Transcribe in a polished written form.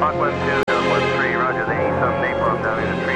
Hawk 1-2, 1-3, roger, the 8-some napalm down in the tree.